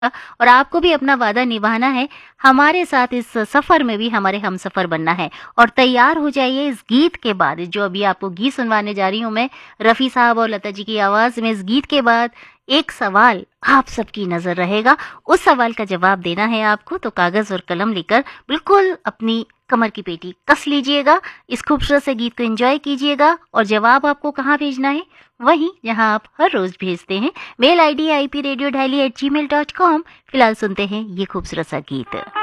और आपको भी अपना वादा निभाना है। हमारे साथ इस सफ़र में भी हमारे हमसफ़र बनना है और तैयार हो जाइए इस गीत के बाद, जो अभी आपको गीत सुनवाने जा रही हूँ मैं, रफ़ी साहब और लता जी की आवाज़ में। इस गीत के बाद एक सवाल आप सबकी नज़र रहेगा, उस सवाल का जवाब देना है आपको, तो कागज़ और कलम लेकर बिल्कुल अपनी कमर की पेटी कस लीजिएगा, इस खूबसूरत से गीत को एंजॉय कीजिएगा। और जवाब आपको कहाँ भेजना है? वहीं जहां आप हर रोज भेजते हैं। Mail ID IPRadio Daily@gmail.com। फिलहाल सुनते हैं ये खूबसूरत सा गीत।